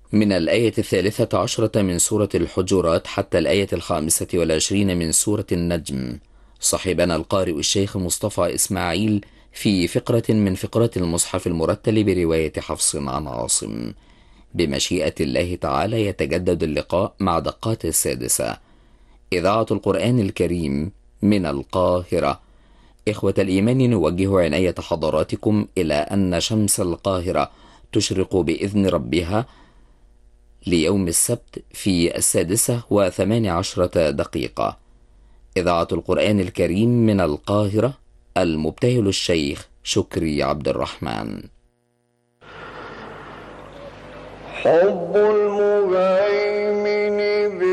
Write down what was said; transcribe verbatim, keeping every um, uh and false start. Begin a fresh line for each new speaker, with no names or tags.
من الآية الثالثة عشرة من سورة الحجرات حتى الآية الخامسة والعشرين من سورة النجم. صاحبنا القارئ الشيخ مصطفى إسماعيل في فقرة من فقرات المصحف المرتل برواية حفص عن عاصم. بمشيئة الله تعالى يتجدد اللقاء مع دقات السادسة. إذاعة القرآن الكريم من القاهرة. إخوة الإيمان، نوجه عناية حضراتكم إلى أن شمس القاهرة تشرق بإذن ربها ليوم السبت في السادسة وثمان عشرة دقيقة. إذاعة القرآن الكريم من القاهرة، المبتهل الشيخ شكري عبد الرحمن.
حب المهيمن